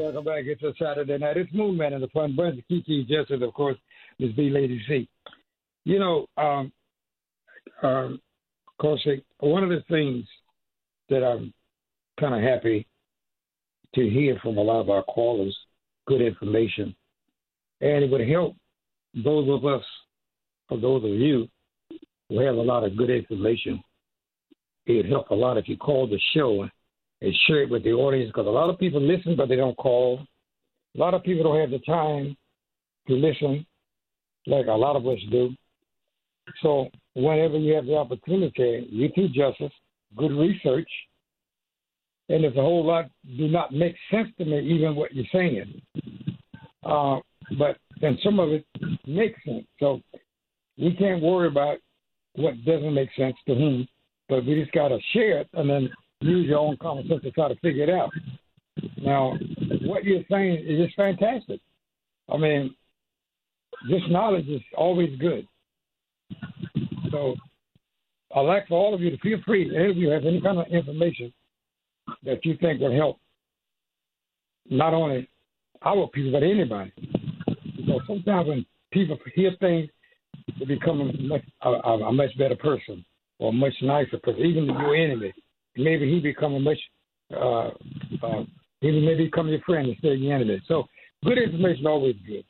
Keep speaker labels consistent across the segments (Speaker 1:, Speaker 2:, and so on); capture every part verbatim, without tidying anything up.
Speaker 1: Welcome back. It's a Saturday night. It's Moon Man and the Fun Bunch. Kiki Jessup, of course, Miss B Lady C. You know, um, um, of course, one of the things that I'm kind of happy to hear from a lot of our callers, good information, and it would help those of us, or those of you, who have a lot of good information. It would help a lot if you called the show and share it with the audience, because a lot of people listen, but they don't call. A lot of people don't have the time to listen like a lot of us do. So whenever you have the opportunity, you do justice, good research, and there's a whole lot do not make sense to me, even what you're saying. Uh, but then some of it makes sense. So we can't worry about what doesn't make sense to whom, but we just got to share it and then use your own common sense to try to figure it out. Now, what you're saying is just fantastic. I mean, this knowledge is always good. So I'd like for all of you to feel free, if you have any kind of information that you think will help not only our people, but anybody. Because sometimes when people hear things, they become a much, a, a much better person or a much nicer person, even your enemy. Maybe he become a much, uh, uh, he may become your friend instead of your enemy. So good information is always good.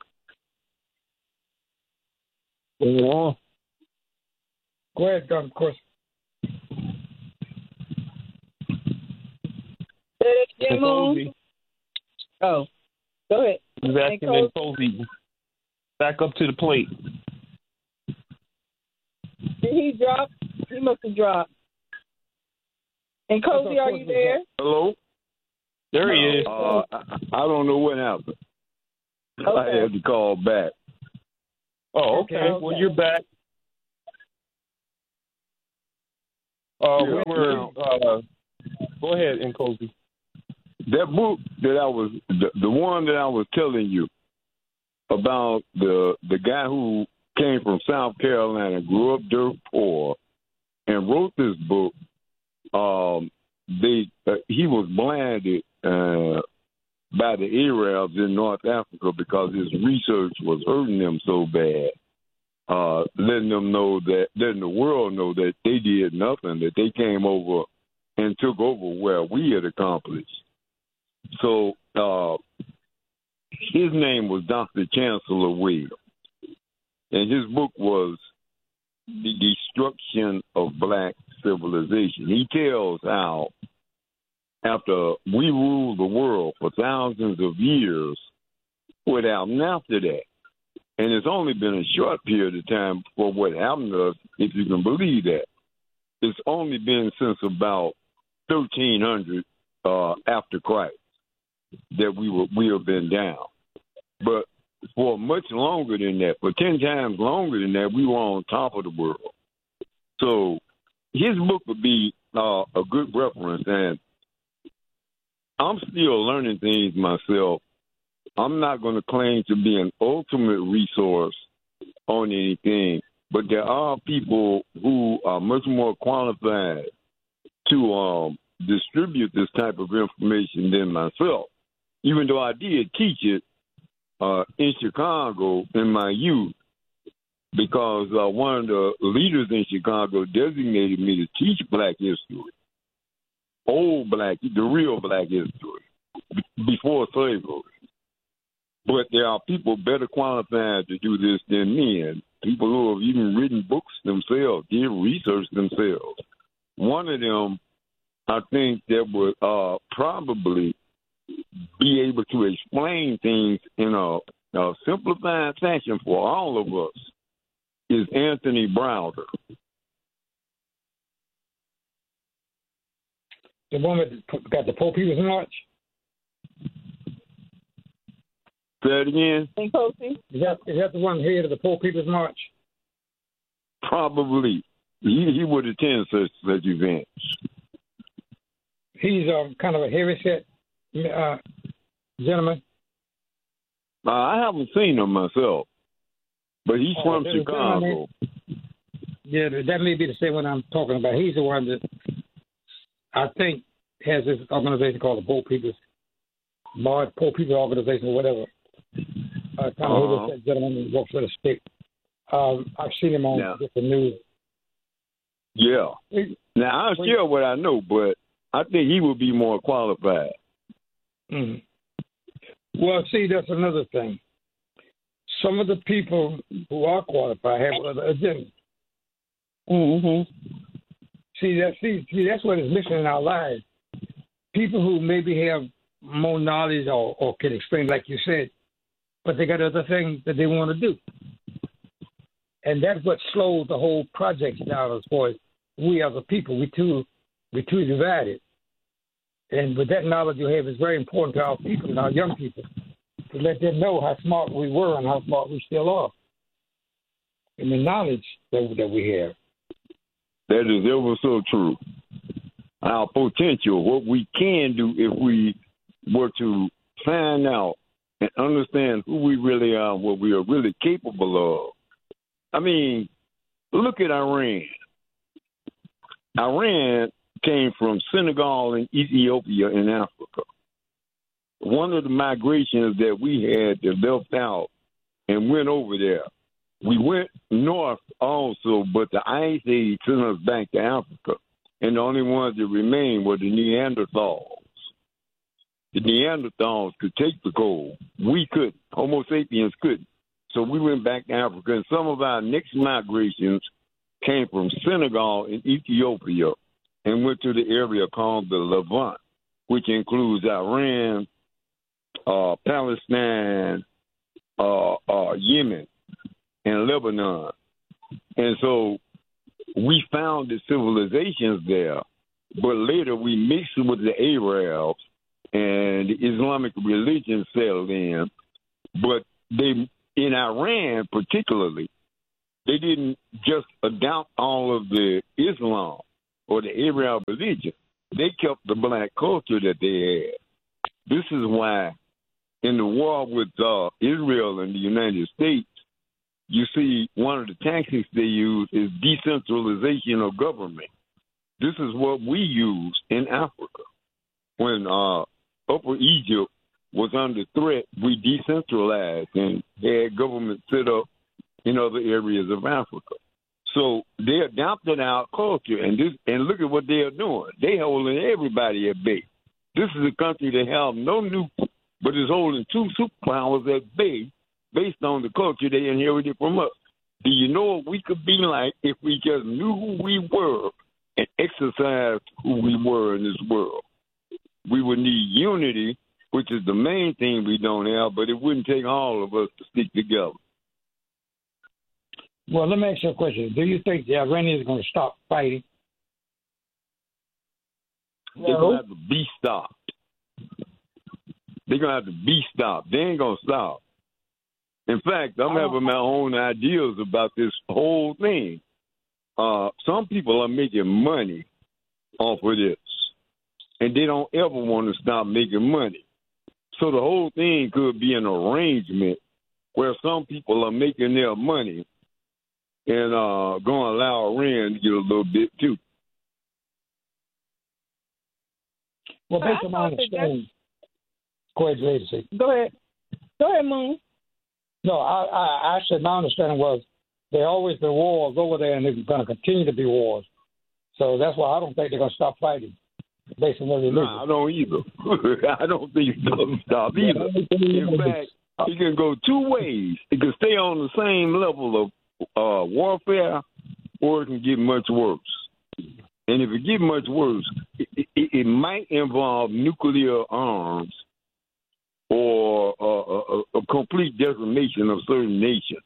Speaker 2: Yeah.
Speaker 1: Go ahead, Doug, of course.
Speaker 3: Posey.
Speaker 4: Oh, go ahead.
Speaker 3: He's asking if Posey back up to the plate.
Speaker 4: Did he drop? He must have dropped. And Cozy, are you there?
Speaker 2: Hello?
Speaker 3: There he is.
Speaker 2: Uh, I, I don't know what happened.
Speaker 4: Okay.
Speaker 2: I had to call back.
Speaker 3: Oh, okay.
Speaker 4: Okay.
Speaker 3: Well, you're back. Uh,
Speaker 2: Yeah.
Speaker 3: we were. Uh, go ahead, Nkosi.
Speaker 2: That book that I was, the, the one that I was telling you about the the guy who came from South Carolina, grew up dirt poor, and wrote this book. Um, they uh, he was blinded uh, by the Arabs in North Africa because his research was hurting them so bad, uh, letting them know that, letting the world know that they did nothing, that they came over and took over where we had accomplished. So uh, his name was Doctor Chancellor Wade, and his book was The Destruction of Black Civilization. He tells how after we ruled the world for thousands of years without after that, and it's only been a short period of time for what happened to us, if you can believe that. It's only been since about thirteen hundred uh, after Christ that we were we have been down. But for much longer than that, for ten times longer than that, we were on top of the world. So his book would be uh, a good reference, and I'm still learning things myself. I'm not going to claim to be an ultimate resource on anything, but there are people who are much more qualified to um, distribute this type of information than myself, even though I did teach it uh, in Chicago in my youth, because uh, one of the leaders in Chicago designated me to teach black history, old black, the real black history, b- before slavery. But there are people better qualified to do this than me, and people who have even written books themselves, did research themselves. One of them, I think, that would uh, probably be able to explain things in a, a simplified fashion for all of us is Anthony Browder.
Speaker 1: The one that got the Poor People's March?
Speaker 2: Say it again?
Speaker 1: Is that, is that the one head of the Poor People's March?
Speaker 2: Probably. He, he would attend such, such events.
Speaker 1: He's um, kind of a heavy-set uh, gentleman.
Speaker 2: Uh, I haven't seen him myself, but he's
Speaker 1: Oh,
Speaker 2: from
Speaker 1: there's a
Speaker 2: Chicago.
Speaker 1: gentleman Yeah, that may be the same one I'm talking about. He's the one that I think has this organization called the Poor People's March Poor People Organization or whatever. I kind of
Speaker 2: Uh-huh.
Speaker 1: heard that gentleman who works for the stick. Um, I've seen him on
Speaker 2: Yeah.
Speaker 1: different news.
Speaker 2: Yeah.
Speaker 1: He-
Speaker 2: Now, I'll share what I know, but I think he would be more qualified.
Speaker 1: Mm. Well, see, that's another thing. Some of the people who are qualified have other agendas.
Speaker 4: Mm-hmm.
Speaker 1: See, that, see, see, that's what is missing in our lives. People who maybe have more knowledge or, or can explain, like you said, but they got other things that they want to do. And that's what slows the whole project down as far as we as a people. We too, we too divided. And with that knowledge you have, it's very important to our people and our young people to let them know how smart we were and how smart we still are. And the knowledge that, that we have.
Speaker 2: That is ever so true. Our potential, what we can do if we were to find out and understand who we really are, what we are really capable of. I mean, look at Iran. Iran came from Senegal and Ethiopia in Africa. One of the migrations that we had that left out and went over there, we went north also, but the Ice Age sent us back to Africa. And the only ones that remained were the Neanderthals. The Neanderthals could take the cold. We couldn't. Homo sapiens couldn't. So we went back to Africa, and some of our next migrations came from Senegal and Ethiopia and went to the area called the Levant, which includes Iran, uh, Palestine, uh, uh, Yemen, and Lebanon. And so we found the civilizations there, but later we mixed with the Arabs and the Islamic religion settled in. But they, in Iran particularly, they didn't just adopt all of the Islam or the Arab religion. They kept the black culture that they had. This is why in the war with uh, Israel and the United States, you see one of the tactics they use is decentralization of government. This is what we use in Africa. When uh, Upper Egypt was under threat, we decentralized and had government set up in other areas of Africa. So they adopted our culture, and this, and look at what they are doing. They holding everybody at bay. This is a country that have no nuke, but is holding two superpowers at bay based on the culture they inherited from us. Do you know what we could be like if we just knew who we were and exercised who we were in this world? We would need unity, which is the main thing we don't have, but it wouldn't take all of us to stick together.
Speaker 1: Well, let me ask you a question. Do you think the Iranians are going to stop fighting?
Speaker 2: They're going to have to be stopped. They're going to have to be stopped. They ain't going to stop. In fact, I'm having my own ideas about this whole thing. Uh, some people are making money off of this, and they don't ever want to stop making money. So the whole thing could be an arrangement where some people are making their money and uh, going to allow Iran to get a little bit too.
Speaker 1: Well, based on my understanding, go ahead, lady.
Speaker 4: Go ahead. Go ahead, Moon.
Speaker 1: No, I, I, I said my understanding was there always been wars over there, and there's going to continue to be wars. So that's why I don't think they're going to stop fighting, based on what they live.
Speaker 2: No, I don't either. I don't think it's going to stop either. In fact, it can go two ways. It can stay on the same level of uh, warfare, or it can get much worse. And if it gets much worse, it, it, it might involve nuclear arms or uh, a, a complete decimation of certain nations.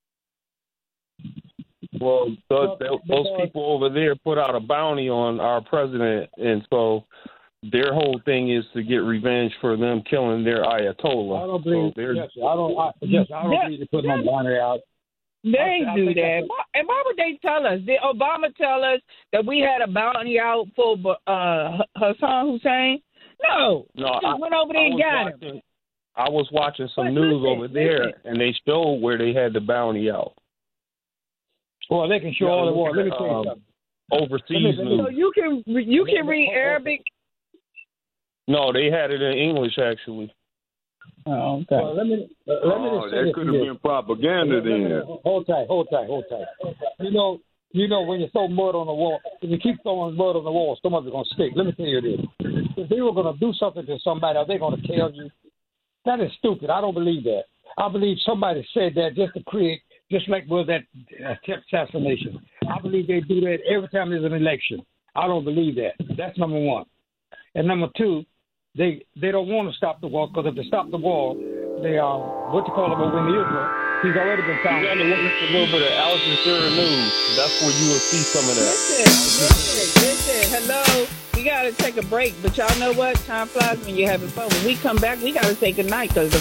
Speaker 3: Well, those, those people over there put out a bounty on our president, and so their whole thing is to get revenge for them killing their Ayatollah.
Speaker 1: I don't believe.
Speaker 3: So
Speaker 1: yes, I don't. I, yes, I don't
Speaker 4: Yeah,
Speaker 1: believe they put no bounty out.
Speaker 4: They
Speaker 1: I-
Speaker 4: ain't
Speaker 1: I
Speaker 4: do
Speaker 1: think
Speaker 4: that.
Speaker 1: that's-
Speaker 4: And why would they tell us? Did Obama tell us that we had a bounty out for uh, Hassan Hussein? No.
Speaker 3: No,
Speaker 4: Just
Speaker 3: I,
Speaker 4: went over there
Speaker 3: I
Speaker 4: and
Speaker 3: was
Speaker 4: got him.
Speaker 3: watching, I was watching some
Speaker 4: But
Speaker 3: news
Speaker 4: listen,
Speaker 3: over there,
Speaker 4: listen.
Speaker 3: and they showed where they had the bounty out.
Speaker 1: Well, they can show
Speaker 3: Yeah,
Speaker 1: all the
Speaker 3: look
Speaker 1: war.
Speaker 3: at,
Speaker 1: Let me tell you
Speaker 3: um,
Speaker 1: something.
Speaker 3: Overseas
Speaker 1: Let me-
Speaker 3: news.
Speaker 4: So you can you can read Arabic.
Speaker 3: No, they had it in English actually.
Speaker 4: Oh, okay.
Speaker 1: Well, let me, uh, let me
Speaker 2: Oh,
Speaker 1: just say
Speaker 2: that
Speaker 1: this
Speaker 2: could
Speaker 1: to
Speaker 2: have
Speaker 1: you.
Speaker 2: been propaganda then.
Speaker 1: Hold tight, hold tight, hold tight. You know, you know when you throw mud on the wall, if you keep throwing mud on the wall, some of it's gonna stick. Let me tell you this: if they were gonna do something to somebody, are they gonna tell you? That is stupid. I don't believe that. I believe somebody said that just to create, just like with that attempt assassination. I believe they do that every time there's an election. I don't believe that. That's number one. And number two, they they don't want to stop the war because if they stop the war, they are what you call him over in Israel. He's already been found.
Speaker 3: You got to look at a little bit of Al Jazeera News. That's where you will see some of that.
Speaker 4: Listen, listen, listen. Hello. We got to take a break, but y'all know what? Time flies when you're having fun. When we come back, we got to say goodnight because the